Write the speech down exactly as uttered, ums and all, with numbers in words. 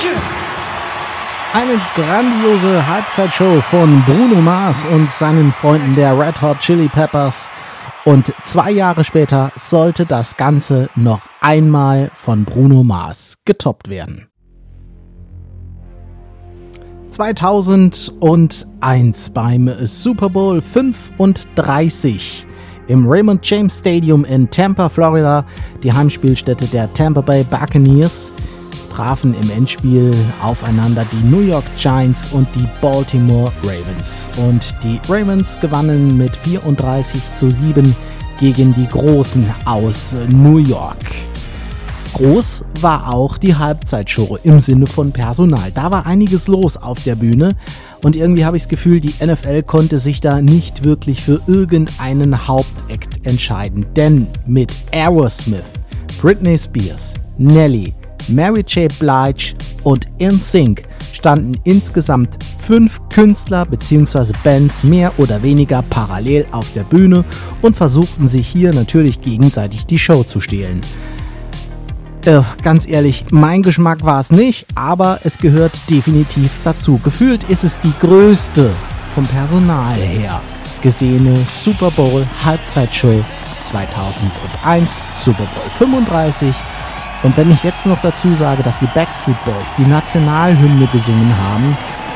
Eine grandiose Halbzeitshow von Bruno Mars und seinen Freunden der Red Hot Chili Peppers. Und zwei Jahre später sollte das Ganze noch einmal von Bruno Mars getoppt werden. zweitausendeins beim Super Bowl fünfunddreißig im Raymond James Stadium in Tampa, Florida, die Heimspielstätte der Tampa Bay Buccaneers, trafen im Endspiel aufeinander die New York Giants und die Baltimore Ravens. Und die Ravens gewannen mit vierunddreißig zu sieben gegen die Großen aus New York. Groß war auch die Halbzeitshow im Sinne von Personal. Da war einiges los auf der Bühne und irgendwie habe ich das Gefühl, die N F L konnte sich da nicht wirklich für irgendeinen Hauptakt entscheiden. Denn mit Aerosmith, Britney Spears, Nelly, Mary J. Blige und N Sync standen insgesamt fünf Künstler bzw. Bands mehr oder weniger parallel auf der Bühne und versuchten sich hier natürlich gegenseitig die Show zu stehlen. Äh, ganz ehrlich, mein Geschmack war es nicht, aber es gehört definitiv dazu. Gefühlt ist es die größte vom Personal her gesehene Super Bowl Halbzeitshow zweitausendeins, Super Bowl fünfunddreißig. Und wenn ich jetzt noch dazu sage, dass die Backstreet Boys die Nationalhymne gesungen haben,